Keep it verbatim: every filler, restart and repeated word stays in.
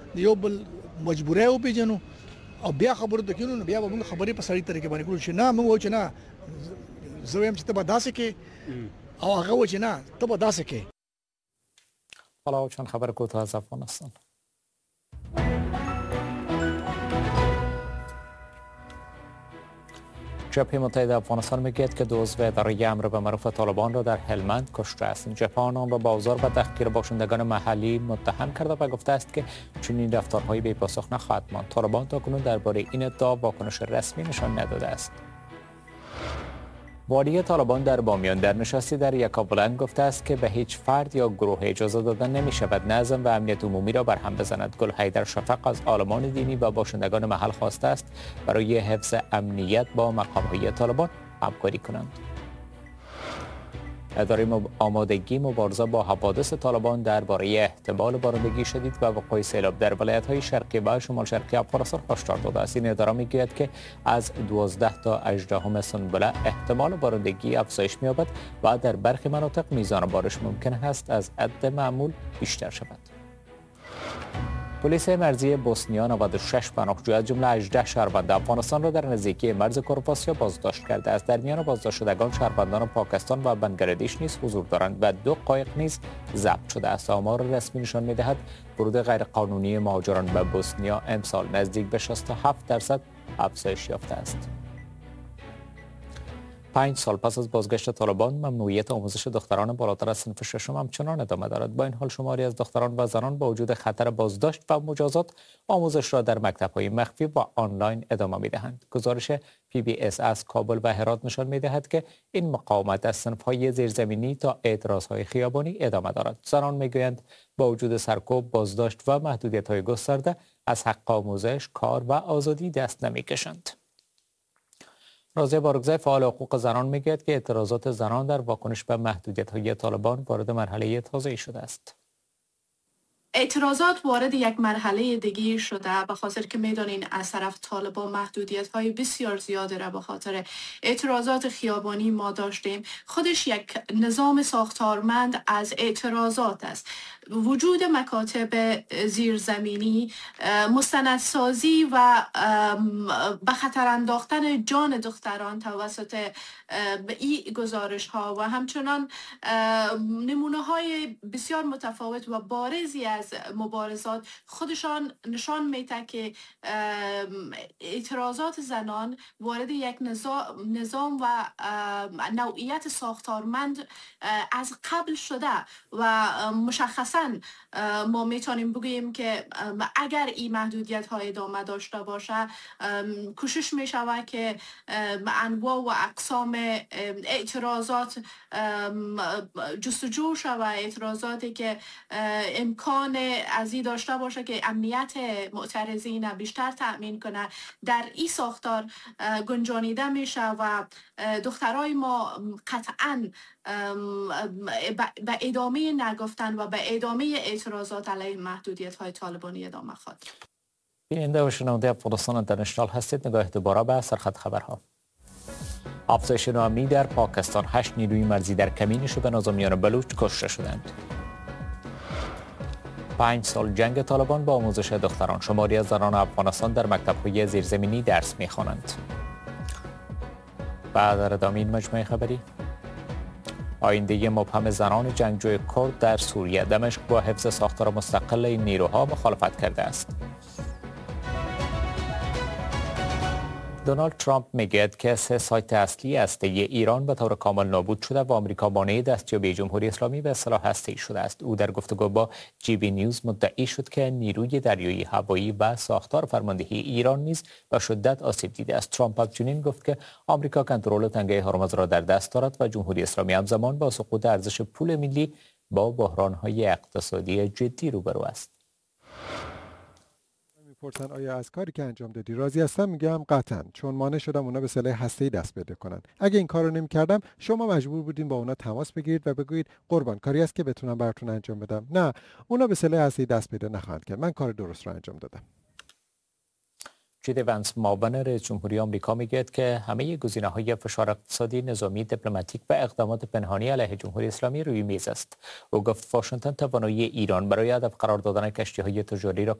یو بل مجبورای او پیژنو او بیا خبرو د کینو بیا به موږ خبرې په سړی طریقې باندې کړو چې نه موږ و چې نه زه وایم چې ته به داسې کې او هغه و چې نه ته به داسې کې. حالا چند خبر کوتاه از افغانستان. جبهه متحد افغانستان میگوید که دو عضو اداره امر به معروف طالبان را در هلمند کشته است. این جبهه آنان را بازار و تحقیر باشندگان محلی متهم کرده و گفته است که چنین رفتارهایی بی پاسخ نخواهد ماند. طالبان تاکنون درباره این ادعا واکنش رسمی نشان نداده است. والی طالبان در بامیان در نشستی در یکابلند گفته است که به هیچ فرد یا گروه اجازه دادن نمی شود نظم و امنیت عمومی را برهم بزند. گل حیدر شفق از عالمان دینی و باشندگان محل خواسته است برای حفظ امنیت با مقام‌های طالبان همکاری کنند. اداره آمادگی مبارزه با حوادث طالبان درباره احتمال بارندگی شدید و وقوع سیلاب در ولایت‌های شرقی و شمال شرقی افغانستان هشدار داده است. این اداره می‌گوید که از دوازده تا هجده سنبله احتمال بارندگی افزایش می‌یابد و در برخی مناطق میزان بارش ممکن است از حد معمول بیشتر شود. پلیس مرزی بوسنیا نود و شش پناهجو از جمله هجده شهروند افغانستان را در نزدیکی مرز کرواسی بازداشت کرده است. در میان بازداشت شدگان شهروندان پاکستان و بنگلادش نیز حضور دارند و دو قایق نیز ضبط شده است. آمار رسمی نشان می‌دهد ورود غیرقانونی مهاجران به بوسنیا امسال نزدیک به شصت و هفت درصد افزایش یافته است. پنج سال پس از بازگشت طالبان ممنوعیت آموزش دختران بالاتر از صنف ششم همچنان ادامه دارد. با این حال شماری از دختران و زنان با وجود خطر بازداشت و مجازات آموزش را در مکتب‌های مخفی و آنلاین ادامه می‌دهند. گزارش پی بی اس از کابل و هرات نشان می‌دهد که این مقاومت از صنف‌های زیرزمینی تا اعتراض‌های خیابانی ادامه دارد. زنان می‌گویند با وجود سرکوب، بازداشت و محدودیت‌های گسترده از حق آموزش، کار و آزادی دست نمی‌کشند. راضیه بارگزای فعال حقوق زنان میگوید که اعتراضات زنان در واکنش به محدودیت‌های طالبان وارد مرحله تازه‌ای شده است. اعتراضات وارد یک مرحله دیگه شده به خاطر که میدانین از طرف طالبان محدودیت های بسیار زیاده را به خاطر اعتراضات خیابانی ما داشتیم. خودش یک نظام ساختارمند از اعتراضات است. وجود مکاتب زیرزمینی، مستندسازی و به خطر انداختن جان دختران توسط این گزارش ها و همچنان نمونه های بسیار متفاوت و بارزی از مبارزات خودشان نشان میده که اعتراضات زنان وارد یک نظام و نوعیت ساختارمند از قبل شده و مشخصا ما میتونیم بگوییم که اگر این محدودیت های ادامه داشته باشه کوشش میشود که انواع و اقسام اعتراضات جستجو شود، اعتراضاتی که امکان از این داشته باشه که امنیت معترضین بیشتر تأمین کنه در این ساختار گنجانیده میشه و دخترای ما قطعاً به ادامه نگفتن و به ادامه اعتراضات علیه محدودیت های طالبانی ادامه خواهد. بیننده و شنونده افغانستان اینترنشنال هستید. نگاه دوباره به سرخط خبرها. افزایش نوامنی در پاکستان، هشت نیروی مرزی در کمین شبه نظامیان بلوچ کشته شدند. پنج سال جنگ طالبان با آموزش دختران، شماری از زنان افغانستان در مکتب‌های زیرزمینی درس می‌خوانند. بعد از ادامه این مجموعه خبری، آینده مبهم زنان جنگجوی کرد در سوریه، دمشق با حفظ ساختار مستقل این نیروها مخالفت کرده است. دونالد ترامپ میگوید که سه سایت اصلی هسته‌ای ایران به طور کامل نابود شده و آمریکا مانع دستیابی جمهوری اسلامی به سلاح هسته‌ای شده است. او در گفتگو با جی بی نیوز مدعی شد که نیروی دریایی، هوایی و ساختار فرماندهی ایران نیز به شدت آسیب دیده است. ترامپ همچنین گفت که آمریکا کنترل تنگه هرمز را در دست دارد و جمهوری اسلامی همزمان با سقوط ارزش پول ملی با بحران‌های اقتصادی جدی روبرو است. پرسن آیا از کاری که انجام دادی راضی هستم؟ میگم قطعا، چون مانع شدم اونا به سلاح هسته‌ای دست پیدا کنن. اگه این کارو نمی‌کردم شما مجبور بودین با اونا تماس بگیرید و بگویید قربان کاری است که بتونم براتون انجام بدم. نه، اونا به سلاح هسته‌ای دست پیدا نخواهند کرد. من کار درست رو انجام دادم. جی دی وانس معاون رئیس جمهوری آمریکا میگوید که همه گزینه‌های فشار اقتصادی، نظامی، دیپلماتیک و اقدامات پنهانی علیه جمهوری اسلامی روی میز است. او گفت واشنگتن توانایی ایران برای هدف قرار دادن کشتی‌های تجاری را